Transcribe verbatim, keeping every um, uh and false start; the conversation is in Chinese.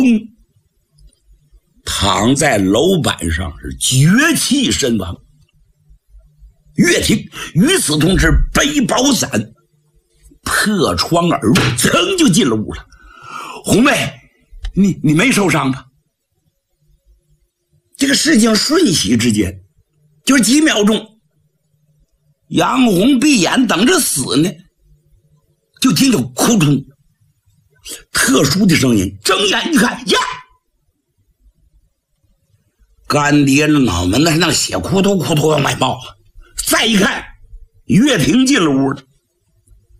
躺在楼板上是绝气身亡。岳霆与此同时背包伞破窗而入，噌就进了屋了。红妹，你你没受伤吧？这个事情瞬息之间，就是几秒钟，杨红闭眼等着死呢，就听到扑通特殊的声音，睁眼一看呀，干爹的脑门那是那血扑通扑通往外冒啊！再一看，岳霆进了屋了。